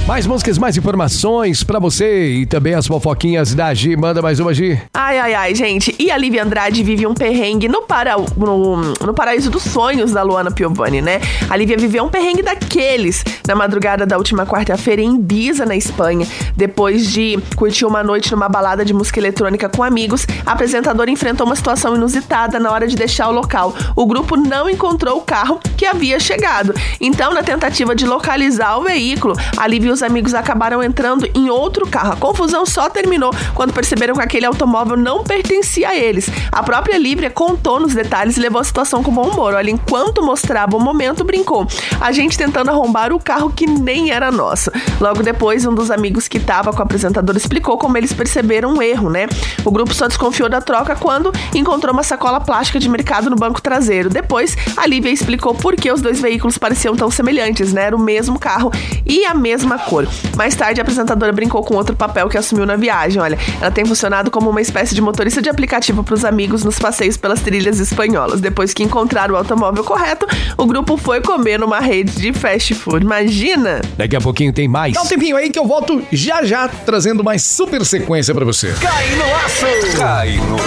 Mais músicas, mais informações pra você e também as fofoquinhas da Gi. Manda mais uma, Gi. Ai, gente. E a Lívia Andrade vive um perrengue no paraíso dos sonhos da Luana Piovani, né? A Lívia viveu um perrengue daqueles na madrugada da última quarta-feira em Ibiza, na Espanha. Depois de curtir uma noite numa balada de música eletrônica com amigos, a apresentadora enfrentou uma situação inusitada na hora de deixar o local. O grupo não encontrou o carro que havia chegado. Então, na tentativa de localizar o veículo, a Lívia e os amigos acabaram entrando em outro carro. A confusão só terminou quando perceberam que aquele automóvel não pertencia a eles. A própria Lívia contou nos detalhes e levou a situação com bom humor. Olha, enquanto mostrava o momento, brincou: a gente tentando arrombar o carro que nem era nosso. Logo depois, um dos amigos que estava com a apresentadora explicou como eles perceberam um erro, né? O grupo só desconfiou da troca quando encontrou uma sacola plástica de mercado no banco traseiro. Depois, a Lívia explicou por que os dois veículos pareciam tão semelhantes, né? Era o mesmo carro e a mesma cor. Mais tarde, a apresentadora brincou com outro papel que assumiu na viagem. Olha, ela tem funcionado como uma espécie de motorista de aplicativo para os amigos nos passeios pelas trilhas espanholas. Depois que encontraram o automóvel correto, o grupo foi comer numa rede de fast food. Imagina! Daqui a pouquinho tem mais. Dá um tempinho aí que eu volto já trazendo mais super sequência pra você. Cai no laço! Cai no